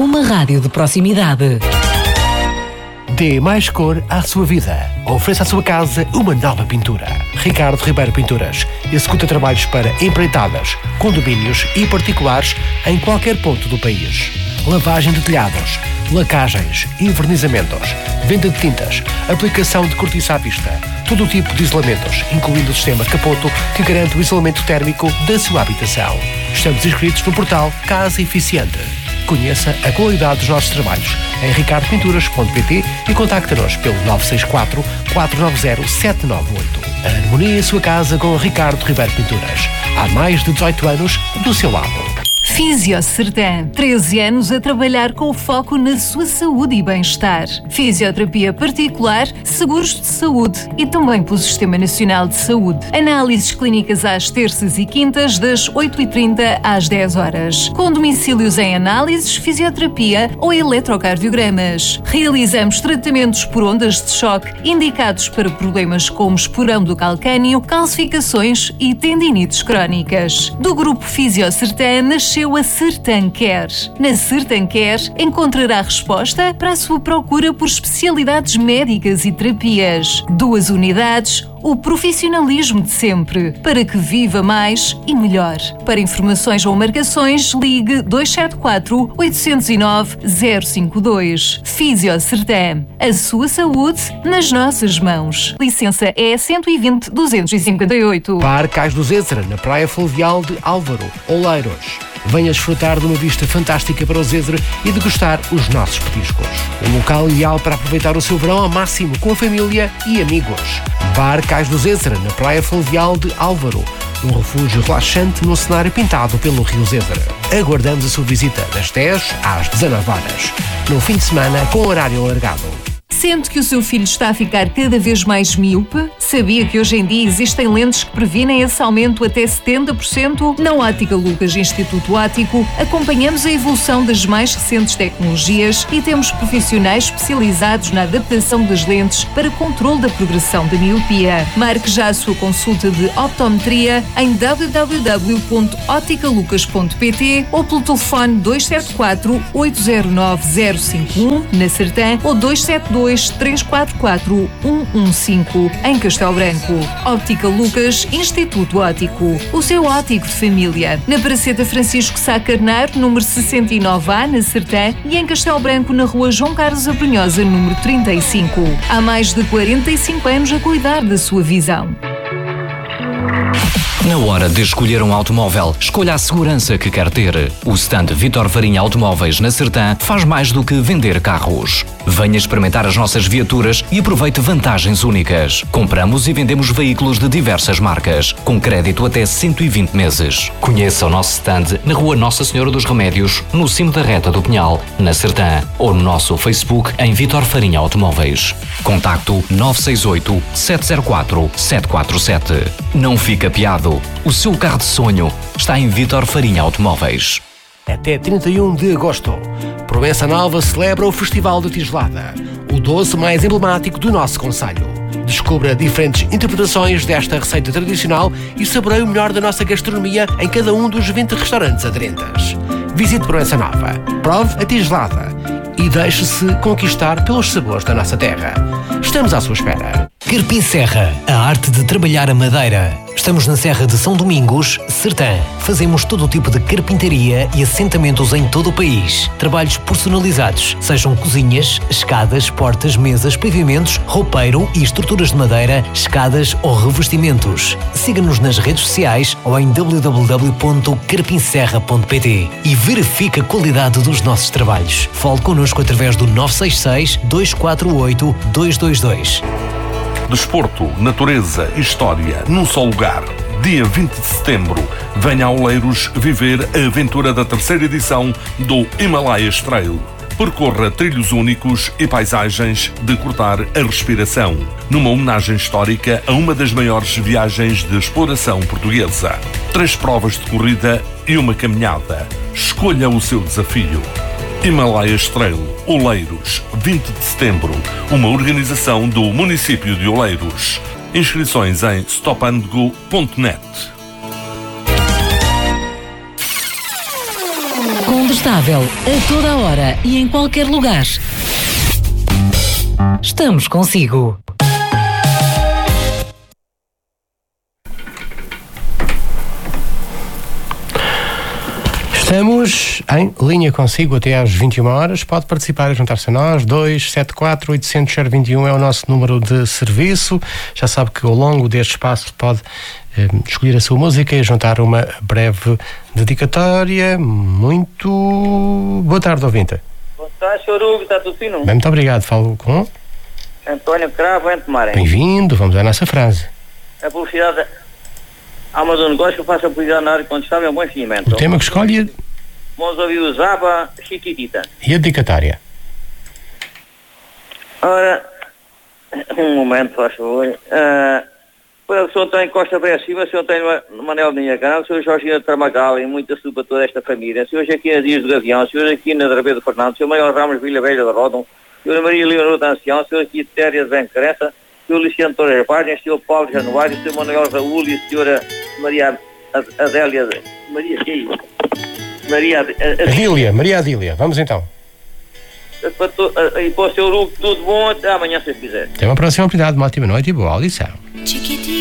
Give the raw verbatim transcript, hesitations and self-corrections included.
uma rádio de proximidade. Dê mais cor à sua vida. Ofereça à sua casa uma nova pintura. Ricardo Ribeiro Pinturas executa trabalhos para empreitadas, condomínios e particulares em qualquer ponto do país. Lavagem de telhados, lacagens, envernizamentos, venda de tintas, aplicação de cortiça à vista, todo o tipo de isolamentos, incluindo o sistema Capoto, que garante o isolamento térmico da sua habitação. Estamos inscritos no portal Casa Eficiente. Conheça a qualidade dos nossos trabalhos em ricardo pinturas ponto pt e contacte-nos pelo nove seis quatro, quatro nove zero, sete nove oito. Harmonie a sua casa com Ricardo Ribeiro Pinturas. Há mais de dezoito anos do seu lado. Fisiocertan. treze anos a trabalhar com o foco na sua saúde e bem-estar. Fisioterapia particular, seguros de saúde e também pelo Sistema Nacional de Saúde. Análises clínicas às terças e quintas, das oito e trinta às dez horas. Com domicílios em análises, fisioterapia ou eletrocardiogramas. Realizamos tratamentos por ondas de choque indicados para problemas como esporão do calcânio, calcificações e tendinites crónicas. Do grupo Fisiocertan nasceu a Certan Care. Na Certan Care encontrará resposta para a sua procura por especialidades médicas e terapias. Duas unidades, o profissionalismo de sempre, para que viva mais e melhor. Para informações ou marcações, ligue dois sete quatro, oito zero nove, zero cinco dois. Fisiocertan. A sua saúde nas nossas mãos. Licença E cento e vinte, duzentos e cinquenta e oito. Parque Cais do Zézera, na Praia Fluvial de Álvaro, Oleiros. Venha desfrutar de uma vista fantástica para o Zézera e degustar os nossos petiscos. Um local ideal para aproveitar o seu verão ao máximo com a família e amigos. Bar Cais do Zézera, na Praia Fluvial de Álvaro. Um refúgio relaxante num cenário pintado pelo Rio Zézera. Aguardamos a sua visita das dez às dezanove horas. No fim de semana, com horário alargado. Sente que o seu filho está a ficar cada vez mais míope? Sabia que hoje em dia existem lentes que previnem esse aumento até setenta por cento? Na Ótica Lucas Instituto Óptico, acompanhamos a evolução das mais recentes tecnologias e temos profissionais especializados na adaptação das lentes para controle da progressão da miopia. Marque já a sua consulta de optometria em w w w ponto ótica lucas ponto pt ou pelo telefone dois sete quatro, oito zero nove, zero cinco um na Sertã ou dois sete dois, três quatro quatro, um um cinco em Castelo Branco. Óptica Lucas Instituto Óptico. O seu óptico de família. Na Praceta Francisco Sá Carneiro, número sessenta e nove A, na Sertã, e em Castelo Branco, na rua João Carlos Abrunhosa, número trinta e cinco. Há mais de quarenta e cinco anos a cuidar da sua visão. Na hora de escolher um automóvel, escolha a segurança que quer ter. O stand Vítor Farinha Automóveis na Sertã faz mais do que vender carros. Venha experimentar as nossas viaturas e aproveite vantagens únicas. Compramos e vendemos veículos de diversas marcas, com crédito até cento e vinte meses. Conheça o nosso stand na rua Nossa Senhora dos Remédios, no cimo da Reta do Pinhal, na Sertã, ou no nosso Facebook em Vítor Farinha Automóveis. Contacto nove seis oito, sete zero quatro, sete quatro sete. Não fica piado. O seu carro de sonho está em Vítor Farinha Automóveis. Até trinta e um de agosto, Proença Nova celebra o Festival da Tigelada, o doce mais emblemático do nosso concelho. Descubra diferentes interpretações desta receita tradicional e saboreie o melhor da nossa gastronomia em cada um dos vinte restaurantes aderentes. Visite Proença Nova, prove a tigelada e deixe-se conquistar pelos sabores da nossa terra. Estamos à sua espera. Carpim Serra, a arte de trabalhar a madeira. Estamos na Serra de São Domingos, Sertã. Fazemos todo o tipo de carpintaria e assentamentos em todo o país. Trabalhos personalizados, sejam cozinhas, escadas, portas, mesas, pavimentos, roupeiro e estruturas de madeira, escadas ou revestimentos. Siga-nos nas redes sociais ou em w w w ponto carpim serra ponto pt e verifique a qualidade dos nossos trabalhos. Fale connosco através do nove seis seis, dois quatro oito, dois dois dois. Desporto, natureza e história num só lugar. Dia vinte de setembro, venha a Oleiros viver a aventura da terceira edição do Himalayas Trail. Percorra trilhos únicos e paisagens de cortar a respiração, numa homenagem histórica a uma das maiores viagens de exploração portuguesa. Três provas de corrida e uma caminhada. Escolha o seu desafio. Himalayas Trail, Oleiros, vinte de setembro, uma organização do município de Oleiros. Inscrições em stop and go ponto net. Com estável, a toda a hora e em qualquer lugar. Estamos consigo. Estamos em linha consigo até às vinte e uma horas. Pode participar e juntar-se a nós. dois sete quatro, oito zero zero, dois um é o nosso número de serviço. Já sabe que ao longo deste espaço pode eh, escolher a sua música e juntar uma breve dedicatória. Muito boa tarde, ouvinte. Boa tarde, senhor Hugo, está tudo fino? Bem, muito obrigado. Falo com António Cravo, em Tomarém. Bem-vindo, vamos à nossa frase. A publicidade há uma negócio que eu faço a publicidade na área quando estava em bom investimento. O tema que escolhe Vamos ouvir o Zaba Chiquitita. e a dedicatória. Ora, um momento, faz favor. Uh, para o senhor António Costa Bressiva, o senhor António Manel de Minhacana, o senhor Jorginho de Tramagal e muita saúde para toda esta família. O senhor Jaquina Dias do Gavião, o senhor Jaquina de Rabedo Fernando, o senhor Maior Ramos Vila Velha de Rodon, o senhor Maria Leonor de Ancião, o senhor Quitéria de Bencareta, o senhor Luciano Torres Pagem, o senhor Paulo Januário, o senhor Manuel Raul e a senhora Maria Adélia de... Maria quem? Maria Adília, Maria Adília. Vamos então. Para to... E para o senhor Hugo, tudo bom, até amanhã se quiser. Até uma próxima oportunidade, uma ótima noite e boa audição. Chiquitita.